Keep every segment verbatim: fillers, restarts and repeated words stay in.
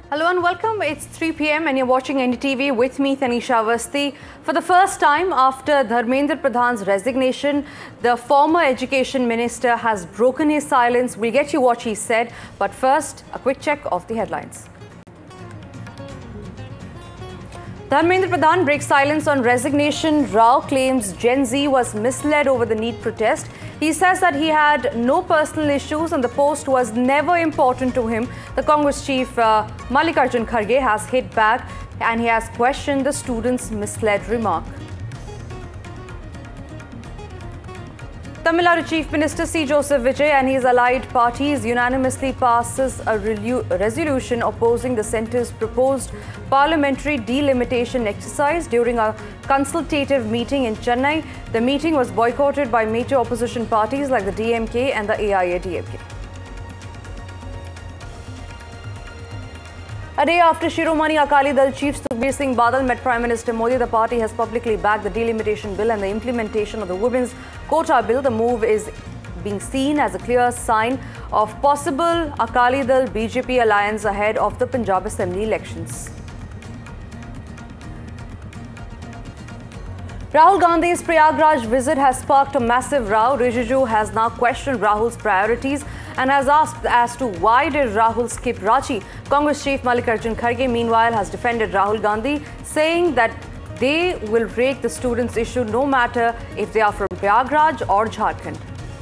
Hello and welcome. It's three p m and you're watching N D T V with me, Tanisha Awasthi. For the first time after Dharmendra Pradhan's resignation, the former education minister has broken his silence. We'll get you what he said, but first, a quick check of the headlines. Dharmendra Pradhan breaks silence on resignation. Rao claims Gen Z was misled over the NEET protest. He says that he had no personal issues and the post was never important to him. The Congress chief uh, Mallikarjun Kharge has hit back and he has questioned the students' misled remark. Tamil Nadu Chief Minister C. Joseph Vijay and his allied parties unanimously passes a resolution opposing the centre's proposed parliamentary delimitation exercise during a consultative meeting in Chennai. The meeting was boycotted by major opposition parties like the D M K and the A I A D M K. A day after Shiromani Akali Dal Chief Sukhbir Singh Badal met Prime Minister Modi, the party has publicly backed the delimitation bill and the implementation of the women's quota bill. The move is being seen as a clear sign of possible Akali Dal B J P alliance ahead of the Punjab Assembly elections. Rahul Gandhi's Prayagraj visit has sparked a massive row. Rijiju has now questioned Rahul's priorities and has asked as to why did Rahul skip Ranchi. Congress chief Mallikarjun Kharge, meanwhile, has defended Rahul Gandhi, saying that they will rake the students' issue no matter if they are from Prayagraj or Jharkhand.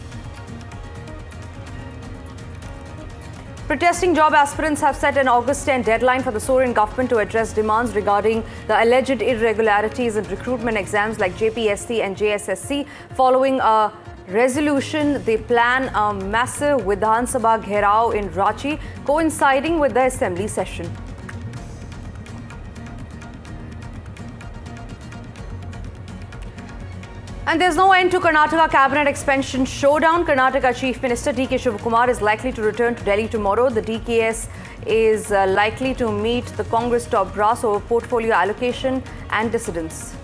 Protesting job aspirants have set an August tenth deadline for the Soren government to address demands regarding the alleged irregularities in recruitment exams like J P S C and J S S C. Following a resolution, they plan a massive Vidhan Sabha gherao in Ranchi, coinciding with the assembly session. And there's no end to Karnataka cabinet expansion showdown. Karnataka Chief Minister D K Shivakumar is likely to return to Delhi tomorrow. The D K S is uh, likely to meet the Congress top brass over portfolio allocation and dissidents.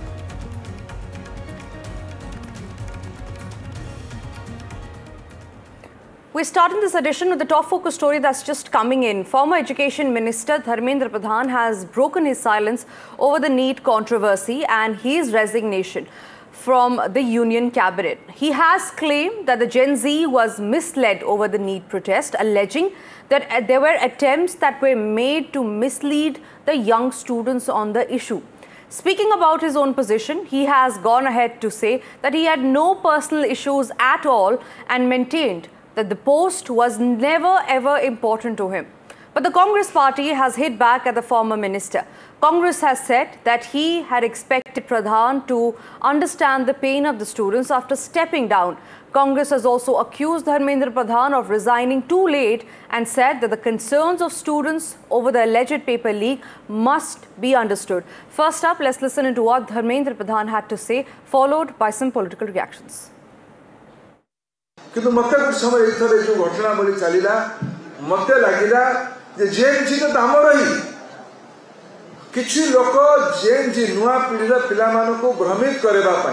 We're starting this edition with the top focus story that's just coming in. Former Education Minister Dharmendra Pradhan has broken his silence over the NEET controversy and his resignation from the Union Cabinet. He has claimed that the Gen Z was misled over the NEET protest, alleging that there were attempts that were made to mislead the young students on the issue. Speaking about his own position, he has gone ahead to say that he had no personal issues at all and maintained that the post was never ever important to him. But the Congress party has hit back at the former minister. Congress has said that he had expected Pradhan to understand the pain of the students after stepping down. Congress has also accused Dharmendra Pradhan of resigning too late and said that the concerns of students over the alleged paper leak must be understood. First up, let's listen into what Dharmendra Pradhan had to say, followed by some political reactions. किंतु मत समय एथरे जो घटना बली चलीला मते लागिला जे जेन जी तो आमर ही किछि लोक जेन जी नुआ पीढ़ीर पिला मानको भ्रमित करबा पई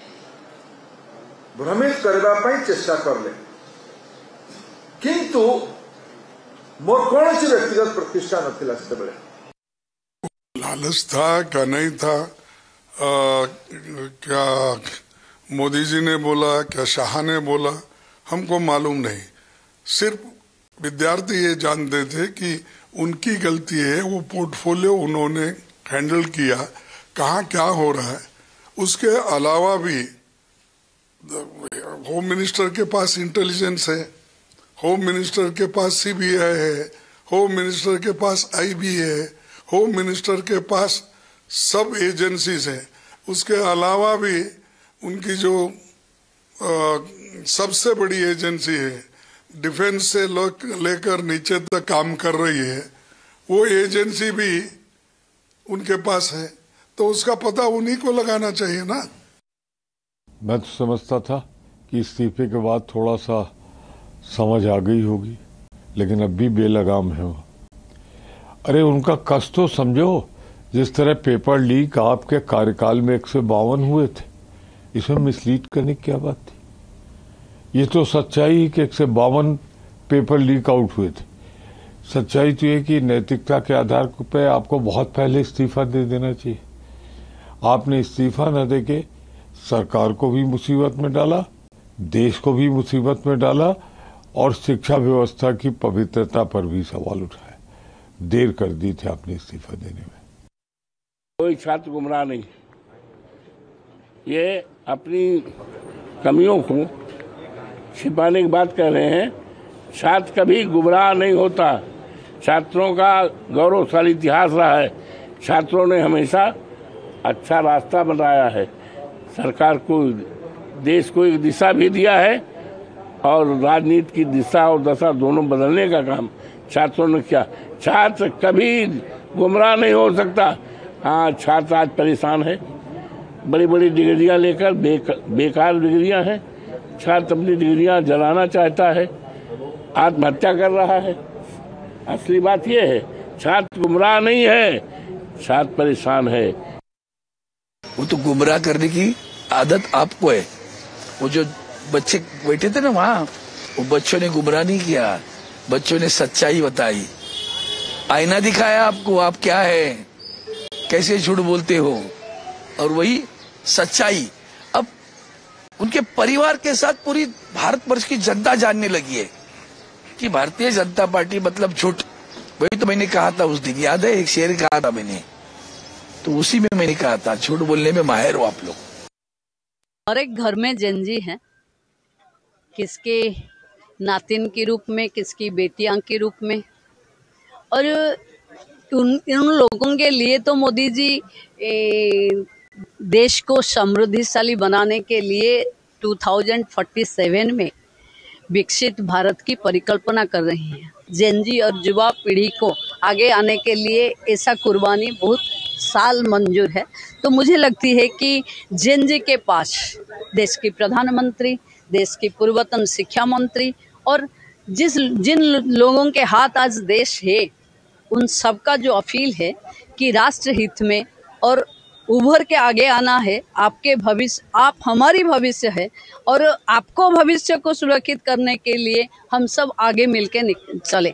भ्रमित करबा पई चेष्टा करले किंतु मोर कोनसी व्यक्तिगत प्रतिष्ठा नथिला सेते बेले लालच था क्या नहीं था आ, क्या मोदी जी ने बोला क्या शाह ने बोला हमको मालूम नहीं। सिर्फ विद्यार्थी ये जानते थे कि उनकी गलती है, वो पोर्टफोलियो उन्होंने हैंडल किया, कहाँ क्या हो रहा है। उसके अलावा भी होम मिनिस्टर के पास इंटेलिजेंस है, होम मिनिस्टर के पास सीबीआई है, होम मिनिस्टर के पास आईबी है, होम मिनिस्टर के पास सब एजेंसीज हैं। उसके अलावा भी उनकी जो आ, सबसे बड़ी एजेंसी है, डिफेंस से लेकर नीचे तक काम कर रही है, वो एजेंसी भी उनके पास है, तो उसका पता उन्हीं को लगाना चाहिए ना। मैं तो समझता था कि इस्तीफे के बाद थोड़ा सा समझ आ गई होगी, लेकिन अब भी बेलगाम है वो। अरे उनका कष्ट तो समझो, जिस तरह पेपर लीक आपके कार्यकाल में एक सौ बावन हुए थे, इसमें मिसलीड करने की क्या बात थी। ये तो सच्चाई कि एक सौ बावन पेपर लीक आउट हुए थे। सच्चाई तो ये कि नैतिकता के आधार पे आपको बहुत पहले इस्तीफा दे देना चाहिए। आपने इस्तीफा न देके सरकार को भी मुसीबत में डाला, देश को भी मुसीबत में डाला और शिक्षा व्यवस्था की पवित्रता पर भी सवाल उठाया। देर कर दी थी आपने इस्तीफा देने में। कोई छात्र गुमराह नहीं, ये अपनी कमियों को छिपाने की बात कर रहे हैं। छात्र कभी गुमराह नहीं होता। छात्रों का गौरवशाली इतिहास रहा है। छात्रों ने हमेशा अच्छा रास्ता बनाया है, सरकार को, देश को एक दिशा भी दिया है और राजनीति की दिशा और दशा दोनों बदलने का काम छात्रों ने किया। छात्र कभी गुमराह नहीं हो सकता। हाँ, छात्र आज परेशान है, बड़ी बड़ी डिग्रियां लेकर बेक, बेकार डिग्रियां हैं। छात्र अपनी डिग्रियां जलाना चाहता है, आत्महत्या कर रहा है। असली बात यह है, छात्र गुमराह नहीं है, छात्र परेशान है। वो तो गुमराह करने की आदत आपको है। वो जो बच्चे बैठे थे ना वहाँ, वो बच्चों ने गुमराह नहीं किया, बच्चों ने सच्चाई बताई, आईना दिखाया आपको, आप क्या है, कैसे झूठ बोलते हो, और वही सच्चाई अब उनके परिवार के साथ पूरी भारतवर्ष की जनता जानने लगी है कि भारतीय जनता पार्टी मतलब झूठ। वही तो मैंने कहा था उस दिन, याद है, एक शेर कहा था मैंने, तो उसी में मैंने कहा था झूठ बोलने में माहिर हो आप लोग। हर एक घर में जेनजी हैं, किसके नातिन के रूप में, किसकी बेटियां के रूप में, और उन उन लोगों के लिए तो मोदी जी ए, देश को समृद्धिशाली बनाने के लिए दो हज़ार सैंतालीस में विकसित भारत की परिकल्पना कर रही हैं। जेनजी और युवा पीढ़ी को आगे आने के लिए ऐसा कुर्बानी बहुत साल मंजूर है। तो मुझे लगती है कि जेनजी के पास देश की प्रधानमंत्री, देश की पूर्वतन शिक्षा मंत्री और जिस जिन लोगों के हाथ आज देश है, उन सबका जो अपील है कि राष्ट्र हित में और उभर के आगे आना है। आपके भविष्य, आप हमारी भविष्य है और आपको भविष्य को सुरक्षित करने के लिए हम सब आगे मिलकर चले।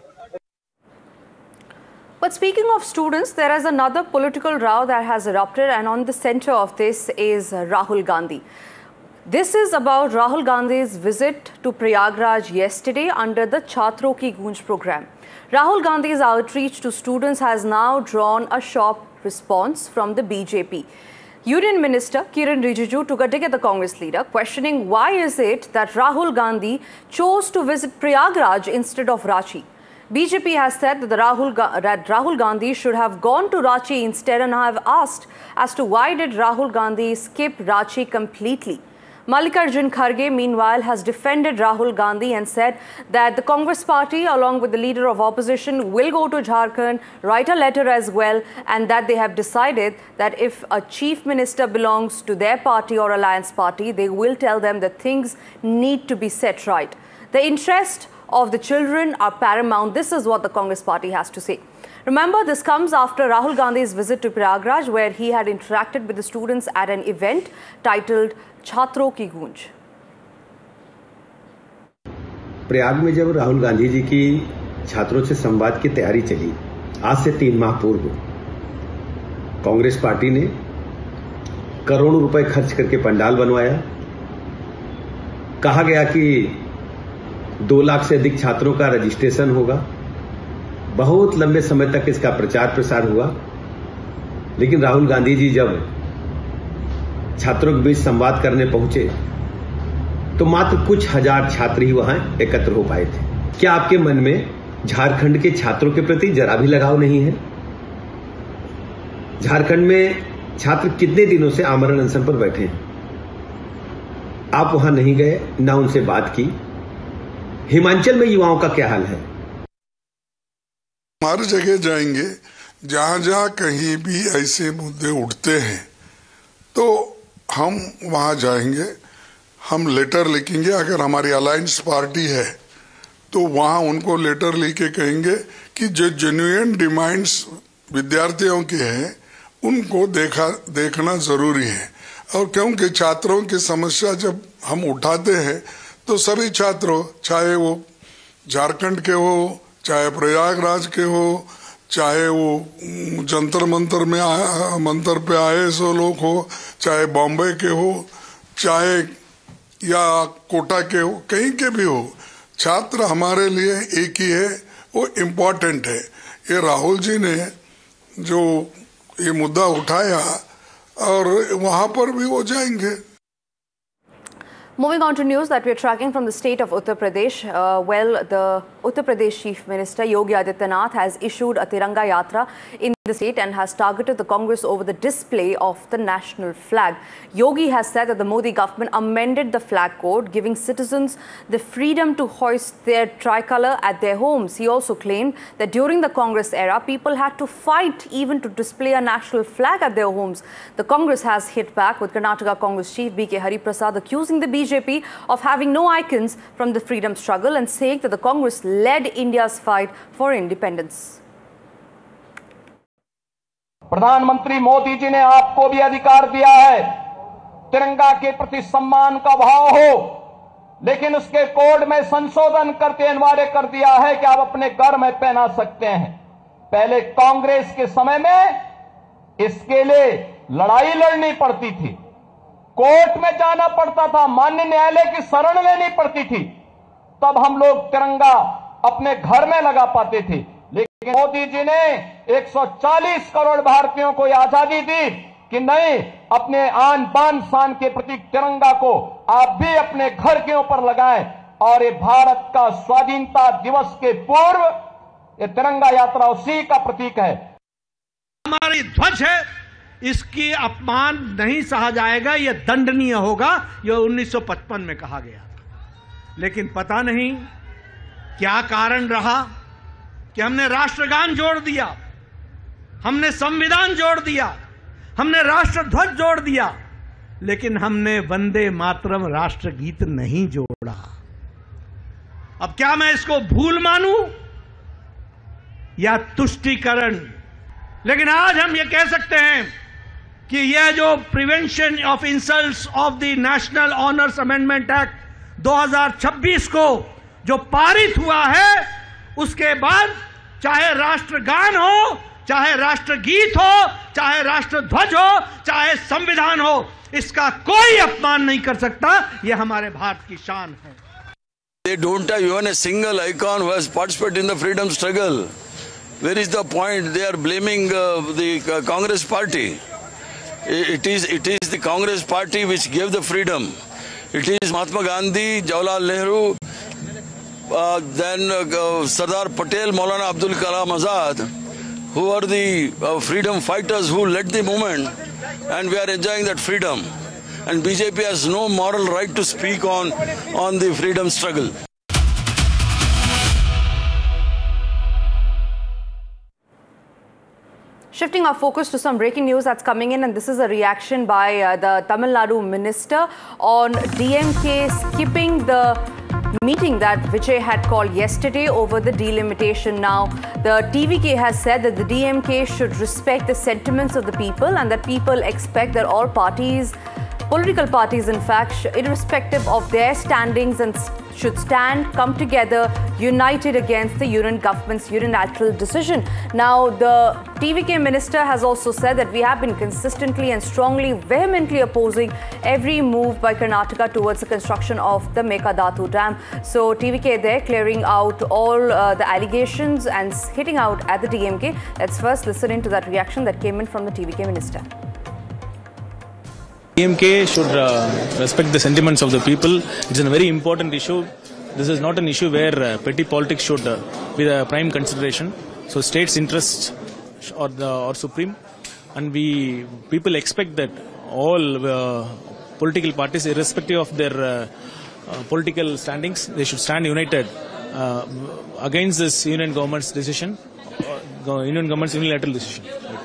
But speaking of students, there is another political row that has erupted, and on the center of this is Rahul Gandhi. This is about Rahul Gandhi's visit to Prayagraj yesterday under the Chhatron Ki Goonj program. Rahul Gandhi's outreach to students has now drawn a sharp response from the B J P. Union Minister Kiran Rijiju took a dig at the Congress leader, questioning why is it that Rahul Gandhi chose to visit Prayagraj instead of Ranchi. B J P has said that, the Rahul, that Rahul Gandhi should have gone to Ranchi instead, and have asked as to why did Rahul Gandhi skip Ranchi completely. Mallikarjun Kharge, meanwhile, has defended Rahul Gandhi and said that the Congress party, along with the leader of opposition, will go to Jharkhand, write a letter as well, and that they have decided that if a chief minister belongs to their party or alliance party, they will tell them that things need to be set right. The interest of the children are paramount. This is what the Congress party has to say. Remember, this comes after Rahul Gandhi's visit to Prayagraj, where he had interacted with the students at an event titled Chhatron Ki Goonj. Prayag में जब राहुल गांधी जी की छात्रों से संवाद की तैयारी चली, आज से तीन माह पूर्व कांग्रेस पार्टी ने करोड़ों रुपए खर्च करके पंडाल बनवाया। कहा गया कि दो लाख से अधिक छात्रों का रजिस्ट्रेशन होगा। बहुत लंबे समय तक इसका प्रचार प्रसार हुआ, लेकिन राहुल गांधी जी जब छात्रों के बीच संवाद करने पहुंचे तो मात्र कुछ हजार छात्र ही वहां एकत्र हो पाए थे। क्या आपके मन में झारखंड के छात्रों के प्रति जरा भी लगाव नहीं है? झारखंड में छात्र कितने दिनों से आमरण अनशन पर बैठे हैं, आप वहां नहीं गए, ना उनसे बात की। हिमाचल में युवाओं का क्या हाल है? हर जगह जाएंगे, जहां जहां कहीं भी ऐसे मुद्दे उठते हैं तो हम वहां जाएंगे, हम लेटर लिखेंगे। अगर हमारी अलायंस पार्टी है तो वहां उनको लेटर लिख के कहेंगे कि जो जेन्युइन डिमांड्स विद्यार्थियों के हैं उनको देखा देखना जरूरी है। और क्योंकि छात्रों की समस्या जब हम उठाते हैं तो सभी छात्रों, चाहे वो झारखंड के हो चाहे प्रयागराज के हो, चाहे वो जंतर मंतर में आ, मंतर पे आए सो लोग हो, चाहे बॉम्बे के हो, चाहे या कोटा के हो, कहीं के भी हो, छात्र हमारे लिए एक ही है, वो इम्पोर्टेंट है। ये राहुल जी ने जो ये मुद्दा उठाया और वहां पर भी वो जाएंगे। Moving on to news that we are tracking from the state of Uttar Pradesh. Uh, well, the Uttar Pradesh Chief Minister Yogi Adityanath has issued a Tiranga Yatra in the state and has targeted the Congress over the display of the national flag. Yogi has said that the Modi government amended the flag code, giving citizens the freedom to hoist their tricolour at their homes. He also claimed that during the Congress era, people had to fight even to display a national flag at their homes. The Congress has hit back, with Karnataka Congress Chief B K Hariprasad accusing the B J P of having no icons from the freedom struggle and saying that the Congress led India's fight for independence. प्रधानमंत्री मोदी जी ने आपको भी अधिकार दिया है, तिरंगा के प्रति सम्मान का भाव हो, लेकिन उसके कोड में संशोधन करके अनिवार्य कर दिया है कि आप अपने घर में पहना सकते हैं। पहले कांग्रेस के समय में इसके लिए लड़ाई लड़नी पड़ती थी, कोर्ट में जाना पड़ता था, माननीय न्यायालय की शरण लेनी पड़ती थी, तब हम लोग तिरंगा अपने घर में लगा पाते थे। लेकिन मोदी जी ने एक सौ चालीस करोड़ भारतीयों को आजादी दी कि नहीं, अपने आन बान शान के प्रतीक तिरंगा को आप भी अपने घर के ऊपर लगाएं। और ये भारत का स्वाधीनता दिवस के पूर्व ये तिरंगा यात्रा उसी का प्रतीक है। हमारी ध्वज है, इसकी अपमान नहीं सहा जाएगा, यह दंडनीय होगा, यह उन्नीस सौ पचपन में कहा गया था। लेकिन पता नहीं क्या कारण रहा कि हमने राष्ट्रगान जोड़ दिया, हमने संविधान जोड़ दिया, हमने राष्ट्रध्वज जोड़ दिया, लेकिन हमने वंदे मातरम राष्ट्रगीत नहीं जोड़ा। अब क्या मैं इसको भूल मानूं या तुष्टीकरण? लेकिन आज हम ये कह सकते हैं कि यह जो prevention of insults of the national honours amendment act दो हज़ार छब्बीस को जो पारित हुआ है, उसके बाद चाहे राष्ट्रगान हो, चाहे राष्ट्रगीत हो, चाहे राष्ट्रध्वज हो, चाहे संविधान हो, इसका कोई अपमान नहीं कर सकता। यह हमारे भारत की शान है। They don't have even a single icon who has participated in the freedom struggle. Where is the point? They are blaming uh, the uh, Congress party. It is it is the Congress party which gave the freedom. It is Mahatma Gandhi, Jawaharlal Nehru, uh, then uh, Sardar Patel, Maulana Abdul Kalam Azad, who are the uh, freedom fighters who led the movement, and we are enjoying that freedom. And B J P has no moral right to speak on on the freedom struggle. Shifting our focus to some breaking news that's coming in, and this is a reaction by uh, the Tamil Nadu minister on D M K skipping the meeting that Vijay had called yesterday over the delimitation. Now, the T V K has said that the D M K should respect the sentiments of the people and that people expect that all parties, political parties in fact, irrespective of their standings, and should stand, come together, united against the union government's unilateral decision. Now, the T V K minister has also said that we have been consistently and strongly, vehemently opposing every move by Karnataka towards the construction of the Mekadatu Dam. So, T V K there clearing out all uh, the allegations and hitting out at the D M K. Let's first listen into that reaction that came in from the T V K minister. D M K should uh, respect the sentiments of the people. It's a very important issue. This is not an issue where uh, petty politics should uh, be the prime consideration. So states' interests are the or supreme, and we people expect that all uh, political parties, irrespective of their uh, uh, political standings, they should stand united uh, against this union government's decision, uh, union government's unilateral decision.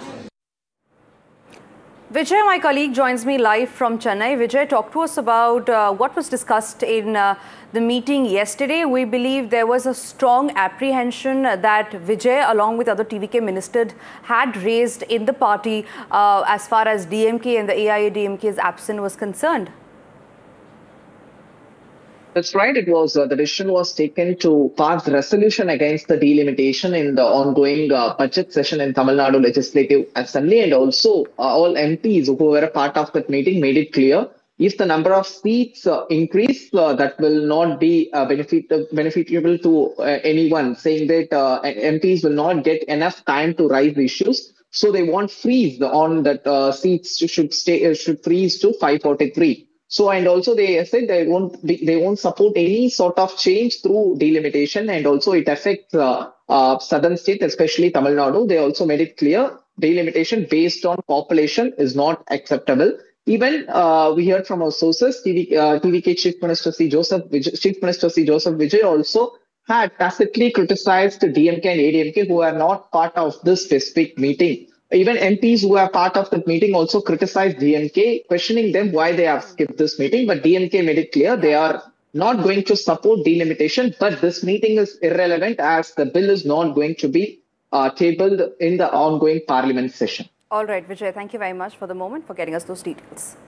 Vijay, my colleague, joins me live from Chennai. Vijay, talk to us about uh, what was discussed in uh, the meeting yesterday. We believe there was a strong apprehension that Vijay, along with other T V K ministers, had raised in the party uh, as far as D M K and the A I A D M K's absence was concerned. That's right. It was uh, the decision was taken to pass resolution against the delimitation in the ongoing uh, budget session in Tamil Nadu Legislative Assembly, and also uh, all M Ps who were a part of that meeting made it clear if the number of seats uh, increase, uh, that will not be uh, benefit uh, beneficial to uh, anyone, saying that uh, M Ps will not get enough time to raise issues. So they want freeze on that uh, seats should stay uh, should freeze to five forty-three. So, and also they said they won't be, they won't support any sort of change through delimitation, and also it affects uh, uh, southern states, especially Tamil Nadu. They also made it clear delimitation based on population is not acceptable. Even uh, we heard from our sources, T V, uh, T V K Chief Minister C. Joseph Vijay, Chief Minister C. Joseph Vijay also had tacitly criticized D M K and A D M K who are not part of this specific meeting. Even M Ps who are part of the meeting also criticized D M K, questioning them why they have skipped this meeting. But D M K made it clear they are not going to support delimitation, but this meeting is irrelevant as the bill is not going to be uh, tabled in the ongoing parliament session. All right, Vijay, thank you very much for the moment for getting us those details.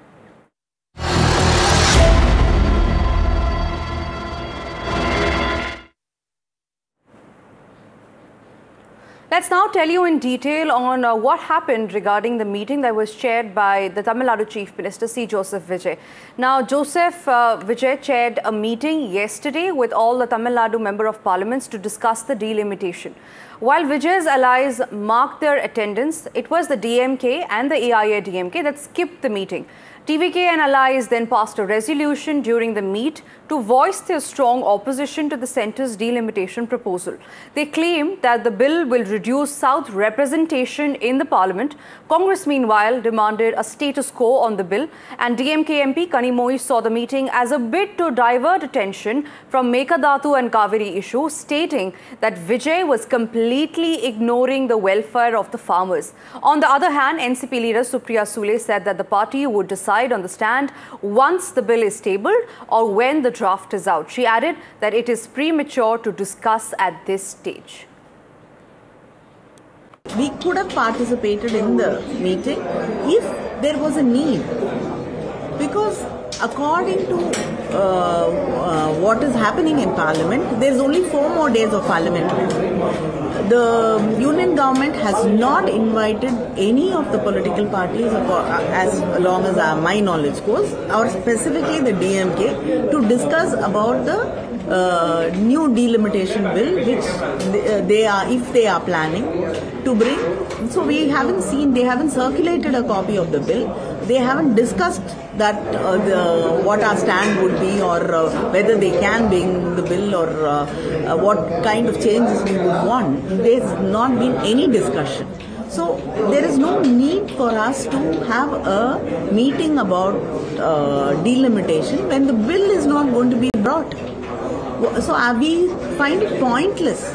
Let's now tell you in detail on uh, what happened regarding the meeting that was chaired by the Tamil Nadu Chief Minister C. Joseph Vijay. Now, Joseph uh, Vijay chaired a meeting yesterday with all the Tamil Nadu Member of Parliaments to discuss the delimitation. While Vijay's allies marked their attendance, it was the D M K and the A I A D M K that skipped the meeting. T V K and allies then passed a resolution during the meet to voice their strong opposition to the centre's delimitation proposal. They claim that the bill will reduce South representation in the parliament. Congress, meanwhile, demanded a status quo on the bill, and D M K M P Kanimozhi saw the meeting as a bid to divert attention from Mekadatu and Kaveri issue, stating that Vijay was completely ignoring the welfare of the farmers. On the other hand, N C P leader Supriya Sule said that the party would decide on the stand once the bill is tabled or when the draft is out. She added that it is premature to discuss at this stage. We could have participated in the meeting if there was a need, because according to uh, uh, what is happening in Parliament, there is only four more days of Parliament. The union government has not invited any of the political parties, as long as my knowledge goes, or specifically the D M K, to discuss about the uh, new delimitation bill, which they are, if they are planning to bring. So we haven't seen, they haven't circulated a copy of the bill. They haven't discussed that uh, the, what our stand would be, or uh, whether they can bring the bill, or uh, uh, what kind of changes we would want. There's not been any discussion. So there is no need for us to have a meeting about uh, delimitation when the bill is not going to be brought. So uh, we find it pointless.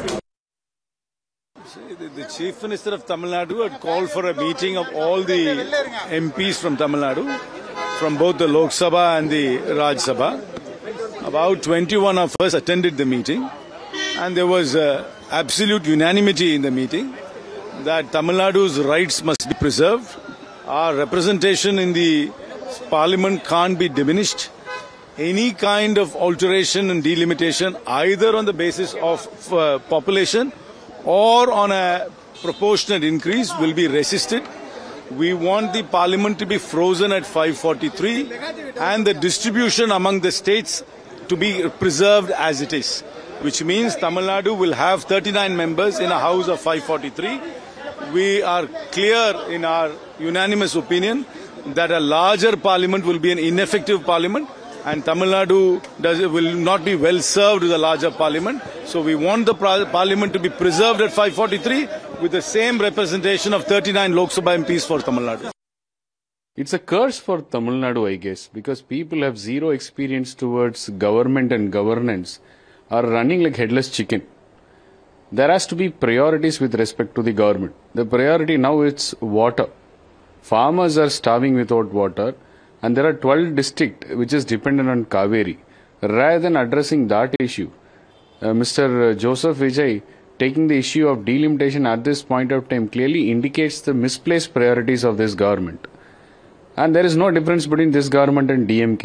The Chief Minister of Tamil Nadu had called for a meeting of all the M Ps from Tamil Nadu, from both the Lok Sabha and the Raj Sabha. About twenty-one of us attended the meeting, and there was uh, absolute unanimity in the meeting that Tamil Nadu's rights must be preserved. Our representation in the Parliament can't be diminished. Any kind of alteration and delimitation, either on the basis of uh, population or on a proportionate increase, will be resisted. We want the parliament to be frozen at five forty-three and the distribution among the states to be preserved as it is, which means Tamil Nadu will have thirty-nine members in a house of five forty-three. We are clear in our unanimous opinion that a larger parliament will be an ineffective parliament, and Tamil Nadu does, will not be well served with a larger parliament. So we want the parliament to be preserved at five forty-three with the same representation of thirty-nine Lok Sabha M Ps for Tamil Nadu. It's a curse for Tamil Nadu, I guess, because people have zero experience towards government and governance, are running like headless chicken. There has to be priorities with respect to the government. The priority now is water. Farmers are starving without water, and there are twelve districts which is dependent on Kaveri. Rather than addressing that issue, uh, Mister Joseph Vijay taking the issue of delimitation at this point of time clearly indicates the misplaced priorities of this government. And there is no difference between this government and D M K.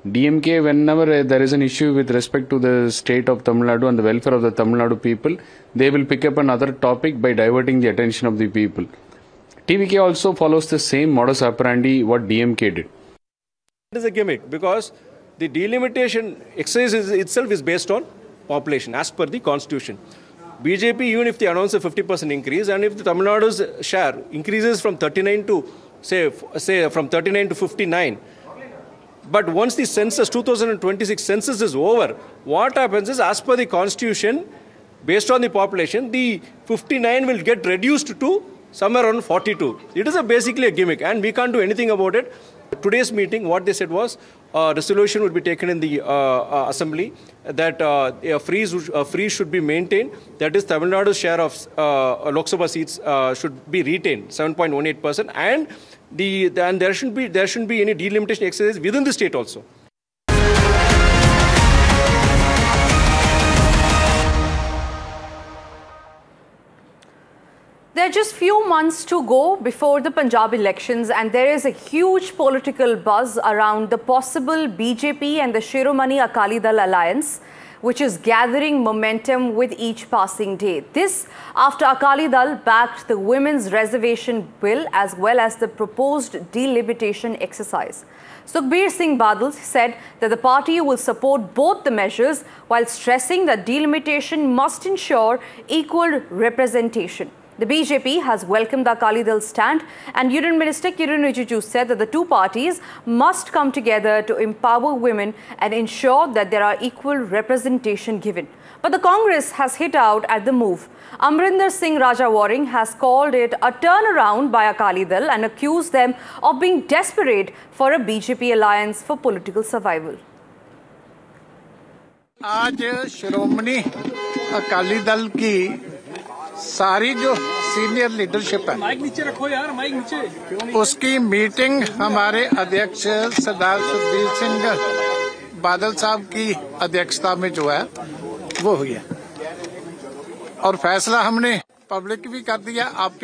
D M K, whenever there is an issue with respect to the state of Tamil Nadu and the welfare of the Tamil Nadu people, they will pick up another topic by diverting the attention of the people. T V K also follows the same modus operandi what D M K did. It is a gimmick because the delimitation exercise is, itself is based on population as per the constitution. B J P, even if they announce a fifty percent increase, and if the Tamil Nadu's share increases from thirty-nine to say say from thirty-nine to fifty-nine, but once the census two thousand twenty-six census is over, what happens is, as per the constitution, based on the population, the fifty-nine will get reduced to somewhere around forty-two. It is a basically a gimmick, and we can't do anything about it. Today's meeting, what they said was, a resolution would be taken in the uh, uh, assembly that uh, a freeze, a freeze should be maintained. That is, Tamil Nadu's share of uh, Lok Sabha seats uh, should be retained, seven point one eight percent, and the, the and there shouldn't be there shouldn't be any delimitation exercise within the state also. There are just few months to go before the Punjab elections, and there is a huge political buzz around the possible B J P and the Shiromani Akali Dal alliance, which is gathering momentum with each passing day. This after Akali Dal backed the women's reservation bill as well as the proposed delimitation exercise. Sukhbir Singh Badal said that the party will support both the measures while stressing that delimitation must ensure equal representation. The B J P has welcomed the Akali Dal stand, and Union Minister Kiren Rijiju said that the two parties must come together to empower women and ensure that there are equal representation given. But the Congress has hit out at the move. Amrinder Singh Rajawaring has called it a turnaround by Akali Dal and accused them of being desperate for a B J P alliance for political survival. आज श्रोमणी अकाली दल की सारी जो senior leadership है, mic नीचे रखो यार, mic नीचे, उसकी मीटिंग हमारे अध्यक्ष सरदार सुखबीर सिंह बादल साहब की अध्यक्षता में जो है वो हुई है, और फैसला हमने पब्लिक भी कर दिया। आपके